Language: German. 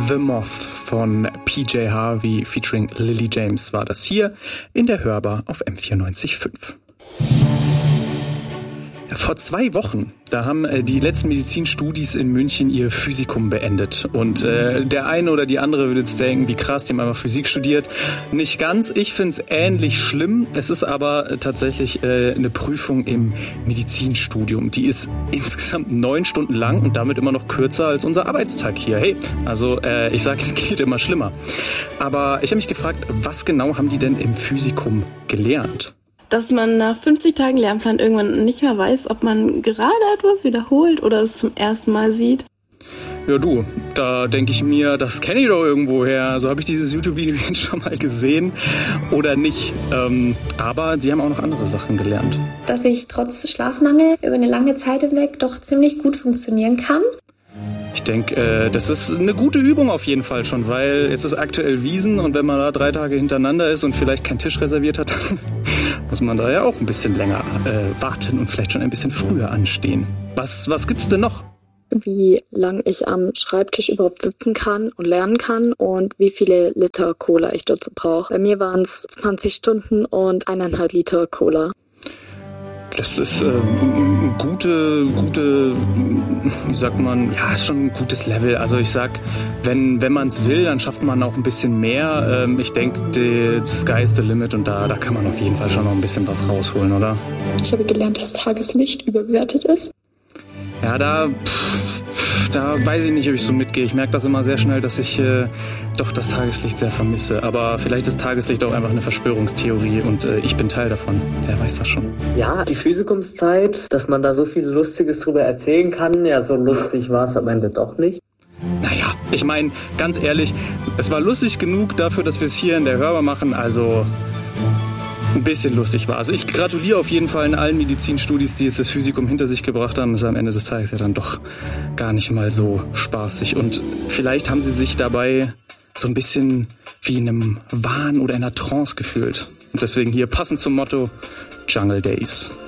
The Moth von PJ Harvey featuring Lily James war das hier in der Hörbar auf M94.5. Vor 2 Wochen, da haben die letzten Medizinstudis in München ihr Physikum beendet. Und der eine oder die andere würde jetzt denken, wie krass, die haben einfach Physik studiert. Nicht ganz, ich finde es ähnlich schlimm. Es ist aber tatsächlich eine Prüfung im Medizinstudium. Die ist insgesamt 9 Stunden lang und damit immer noch kürzer als unser Arbeitstag hier. Hey, also ich sage, es geht immer schlimmer. Aber ich habe mich gefragt, was genau haben die denn im Physikum gelernt? Dass man nach 50 Tagen Lernplan irgendwann nicht mehr weiß, ob man gerade etwas wiederholt oder es zum ersten Mal sieht. Ja du, da denke ich mir, das kenne ich doch irgendwo her. So habe ich dieses YouTube-Video schon mal gesehen oder nicht. Aber sie haben auch noch andere Sachen gelernt. Dass ich trotz Schlafmangel über eine lange Zeit hinweg doch ziemlich gut funktionieren kann. Ich denke, das ist eine gute Übung auf jeden Fall schon, weil jetzt ist aktuell Wiesn und wenn man da 3 Tage hintereinander ist und vielleicht keinen Tisch reserviert hat, muss man da ja auch ein bisschen länger warten und vielleicht schon ein bisschen früher anstehen. Was gibt's denn noch? Wie lang ich am Schreibtisch überhaupt sitzen kann und lernen kann und wie viele Liter Cola ich dazu brauche. Bei mir waren es 20 Stunden und 1,5 Liter Cola. Das ist gute, wie sagt man, ja, ist schon ein gutes Level. Also ich sag, wenn man es will, dann schafft man auch ein bisschen mehr. Ich denke, the sky is the limit und da kann man auf jeden Fall schon noch ein bisschen was rausholen, oder? Ich habe gelernt, dass Tageslicht überbewertet ist. Ja, da weiß ich nicht, ob ich so mitgehe. Ich merke das immer sehr schnell, dass ich doch das Tageslicht sehr vermisse. Aber vielleicht ist Tageslicht auch einfach eine Verschwörungstheorie und ich bin Teil davon. Wer weiß das schon. Ja, die Physikumszeit, dass man da so viel Lustiges drüber erzählen kann. Ja, so lustig war es am Ende doch nicht. Naja, ich meine, ganz ehrlich, es war lustig genug dafür, dass wir es hier in der Hörbar machen. Also ein bisschen lustig war es. Ich gratuliere auf jeden Fall in allen Medizinstudis, die jetzt das Physikum hinter sich gebracht haben. Das ist am Ende des Tages ja dann doch gar nicht mal so spaßig. Und vielleicht haben sie sich dabei so ein bisschen wie in einem Wahn oder in einer Trance gefühlt. Und deswegen hier passend zum Motto Jungle Days.